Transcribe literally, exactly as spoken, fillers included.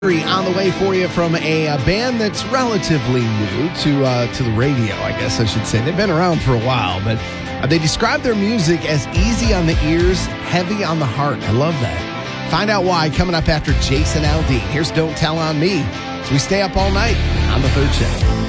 On the way for you from a, a band that's relatively new to uh, to the radio, I guess I should say. They've been around for a while, but uh, they describe their music as easy on the ears, heavy on the heart. I love that. Find out why coming up after Jason Aldean. Here's Don't Tell on Me. So we stay up all night on the Third Shift.